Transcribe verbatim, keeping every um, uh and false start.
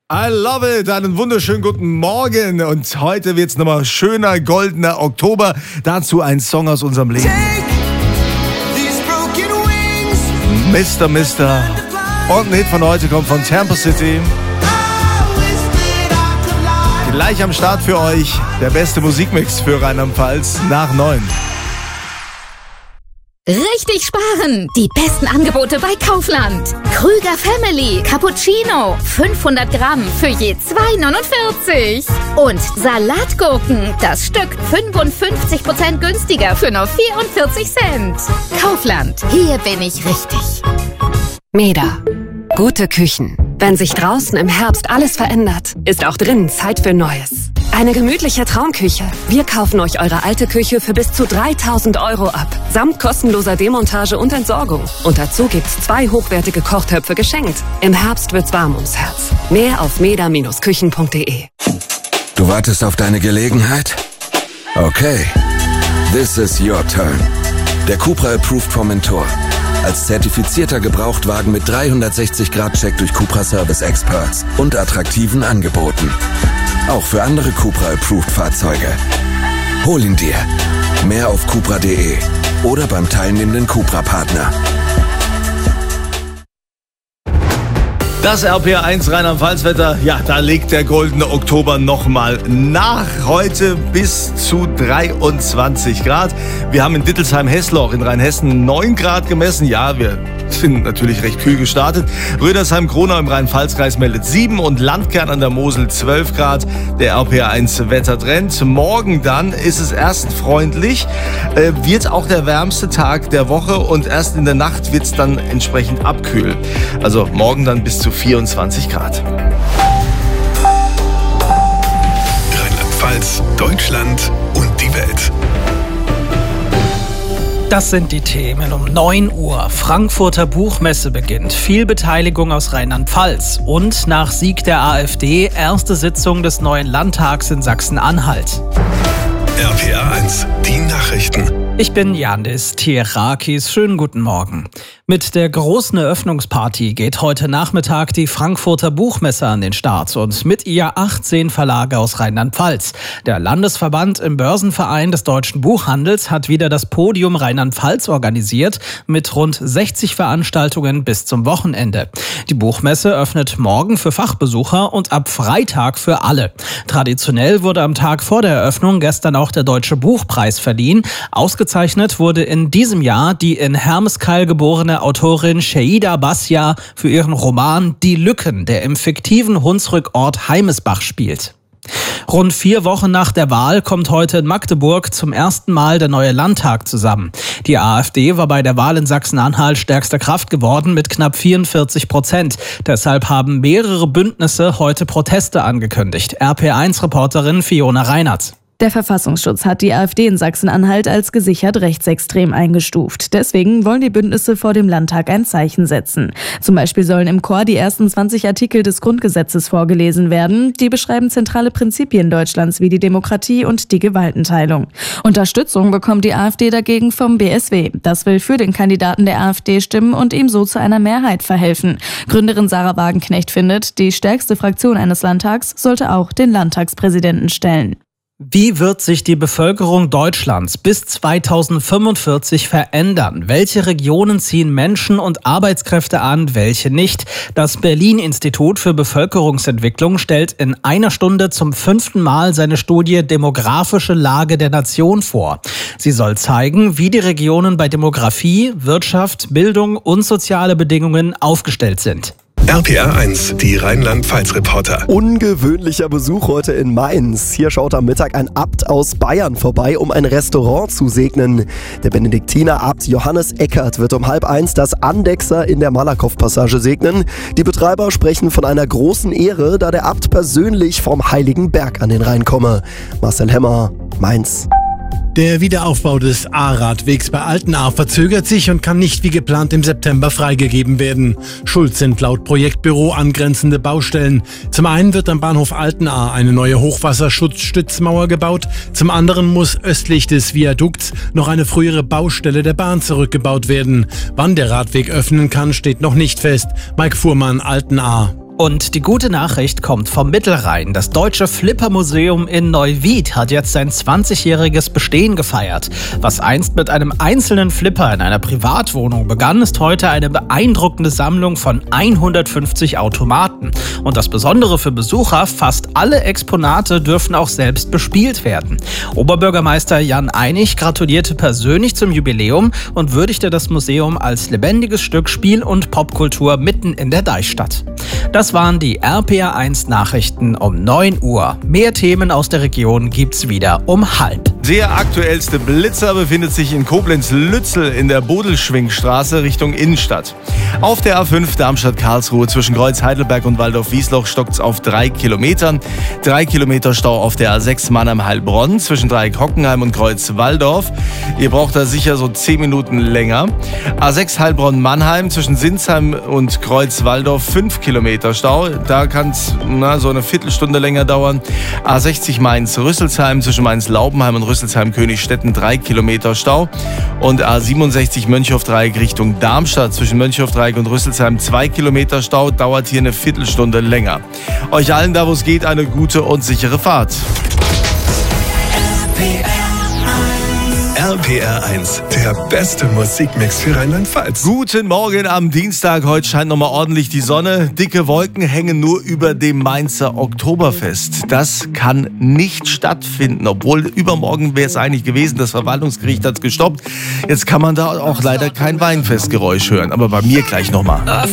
I love it, einen wunderschönen guten Morgen und heute wird's nochmal schöner, goldener Oktober. Dazu ein Song aus unserem Leben. Mister Mister und ein Hit von heute kommt von Tampa City. Gleich am Start für euch der beste Musikmix für Rheinland-Pfalz nach neun. Richtig sparen! Die besten Angebote bei Kaufland. Krüger Family Cappuccino fünfhundert Gramm für je zwei neunundvierzig. Und Salatgurken, das Stück fünfundfünfzig Prozent günstiger für nur vierundvierzig Cent. Kaufland, hier bin ich richtig. Meda. Gute Küchen. Wenn sich draußen im Herbst alles verändert, ist auch drinnen Zeit für Neues. Eine gemütliche Traumküche. Wir kaufen euch eure alte Küche für bis zu dreitausend Euro ab. Samt kostenloser Demontage und Entsorgung. Und dazu gibt's zwei hochwertige Kochtöpfe geschenkt. Im Herbst wird's warm ums Herz. Mehr auf meda Bindestrich küchen punkt de. Du wartest auf deine Gelegenheit? Okay. This is your turn. Der Cupra Approved vom Mentor. Als zertifizierter Gebrauchtwagen mit dreihundertsechzig Grad Check durch Cupra Service Experts und attraktiven Angeboten. Auch für andere Cupra Approved Fahrzeuge. Hol ihn dir. Mehr auf cupra punkt de oder beim teilnehmenden Cupra-Partner. Das R P R eins Rheinland-Pfalz-Wetter, ja, da legt der goldene Oktober nochmal nach. Heute bis zu dreiundzwanzig Grad. Wir haben in Dittelsheim-Hessloch in Rheinhessen neun Grad gemessen. Ja, wir sind natürlich recht kühl gestartet. Rödersheim-Kronau im Rhein-Pfalz-Kreis meldet sieben und Landkern an der Mosel zwölf Grad. Der R P R eins Wettertrend. Morgen dann ist es erst freundlich, äh, wird auch der wärmste Tag der Woche und erst in der Nacht wird es dann entsprechend abkühlen. Also morgen dann bis zu vierundzwanzig Grad. Rheinland-Pfalz, Deutschland und die Welt. Das sind die Themen um neun Uhr. Frankfurter Buchmesse beginnt. Viel Beteiligung aus Rheinland-Pfalz. Und nach Sieg der AfD erste Sitzung des neuen Landtags in Sachsen-Anhalt. R P R eins, die Nachrichten. Ich bin Yandis Tierakis. Schönen guten Morgen. Mit der großen Eröffnungsparty geht heute Nachmittag die Frankfurter Buchmesse an den Start und mit ihr achtzehn Verlage aus Rheinland-Pfalz. Der Landesverband im Börsenverein des deutschen Buchhandels hat wieder das Podium Rheinland-Pfalz organisiert mit rund sechzig Veranstaltungen bis zum Wochenende. Die Buchmesse öffnet morgen für Fachbesucher und ab Freitag für alle. Traditionell wurde am Tag vor der Eröffnung gestern auch der Deutsche Buchpreis verliehen. Ausgezeichnet wurde in diesem Jahr die in Hermeskeil geborene Autorin Sheida Bassia für ihren Roman Die Lücken, der im fiktiven Hunsrückort Heimesbach spielt. Rund vier Wochen nach der Wahl kommt heute in Magdeburg zum ersten Mal der neue Landtag zusammen. Die AfD war bei der Wahl in Sachsen-Anhalt stärkste Kraft geworden mit knapp vierundvierzig Prozent. Deshalb haben mehrere Bündnisse heute Proteste angekündigt. R P R eins Reporterin Fiona Reinert. Der Verfassungsschutz hat die AfD in Sachsen-Anhalt als gesichert rechtsextrem eingestuft. Deswegen wollen die Bündnisse vor dem Landtag ein Zeichen setzen. Zum Beispiel sollen im Chor die ersten zwanzig Artikel des Grundgesetzes vorgelesen werden. Die beschreiben zentrale Prinzipien Deutschlands wie die Demokratie und die Gewaltenteilung. Unterstützung bekommt die AfD dagegen vom B S W. Das will für den Kandidaten der AfD stimmen und ihm so zu einer Mehrheit verhelfen. Gründerin Sarah Wagenknecht findet, die stärkste Fraktion eines Landtags sollte auch den Landtagspräsidenten stellen. Wie wird sich die Bevölkerung Deutschlands bis zweitausendfünfundvierzig verändern? Welche Regionen ziehen Menschen und Arbeitskräfte an, welche nicht? Das Berlin-Institut für Bevölkerungsentwicklung stellt in einer Stunde zum fünften Mal seine Studie Demografische Lage der Nation vor. Sie soll zeigen, wie die Regionen bei Demografie, Wirtschaft, Bildung und soziale Bedingungen aufgestellt sind. R P R eins, die Rheinland-Pfalz-Reporter. Ungewöhnlicher Besuch heute in Mainz. Hier schaut am Mittag ein Abt aus Bayern vorbei, um ein Restaurant zu segnen. Der Benediktiner-Abt Johannes Eckert wird um halb eins das Andechser in der Malakow-Passage segnen. Die Betreiber sprechen von einer großen Ehre, da der Abt persönlich vom Heiligen Berg an den Rhein komme. Marcel Hemmer, Mainz. Der Wiederaufbau des A-Radwegs bei Altenahr verzögert sich und kann nicht wie geplant im September freigegeben werden. Schuld sind laut Projektbüro angrenzende Baustellen. Zum einen wird am Bahnhof Altenahr eine neue Hochwasserschutzstützmauer gebaut, zum anderen muss östlich des Viadukts noch eine frühere Baustelle der Bahn zurückgebaut werden. Wann der Radweg öffnen kann, steht noch nicht fest. Mike Fuhrmann, Altenahr. Und die gute Nachricht kommt vom Mittelrhein. Das Deutsche Flippermuseum in Neuwied hat jetzt sein zwanzigjähriges Bestehen gefeiert. Was einst mit einem einzelnen Flipper in einer Privatwohnung begann, ist heute eine beeindruckende Sammlung von hundertfünfzig Automaten. Und das Besondere für Besucher, fast alle Exponate dürfen auch selbst bespielt werden. Oberbürgermeister Jan Einig gratulierte persönlich zum Jubiläum und würdigte das Museum als lebendiges Stück Spiel- und Popkultur mitten in der Deichstadt. Das waren die R P R eins Nachrichten um neun Uhr. Mehr Themen aus der Region gibt's wieder um halb. Der aktuellste Blitzer befindet sich in Koblenz-Lützel in der Bodelschwingstraße Richtung Innenstadt. Auf der A fünf Darmstadt-Karlsruhe zwischen Kreuz Heidelberg und Waldorf-Wiesloch stockt's auf drei Kilometern. Drei Kilometer Stau auf der A sechs Mannheim-Heilbronn zwischen Dreieck Hockenheim und Kreuz Walldorf. Ihr braucht da sicher so zehn Minuten länger. A sechs Heilbronn-Mannheim zwischen Sinsheim und Kreuz Walldorf fünf Kilometer Stau. Da kann's na, so eine Viertelstunde länger dauern. A sechzig Mainz-Rüsselsheim zwischen Mainz-Laubenheim und Rüsselsheim-Königstetten drei Kilometer Stau. Und A siebenundsechzig Mönchhof-Dreieck Richtung Darmstadt zwischen Mönchhof-Dreieck und Rüsselsheim zwei Kilometer Stau. Dauert hier eine Viertelstunde länger. Euch allen da, wo es geht, eine gute und sichere Fahrt. R P R eins, der beste Musikmix für Rheinland-Pfalz. Guten Morgen am Dienstag. Heute scheint nochmal ordentlich die Sonne. Dicke Wolken hängen nur über dem Mainzer Oktoberfest. Das kann nicht stattfinden, obwohl übermorgen wäre es eigentlich gewesen. Das Verwaltungsgericht hat es gestoppt. Jetzt kann man da auch leider kein Weinfestgeräusch hören. Aber bei mir gleich nochmal.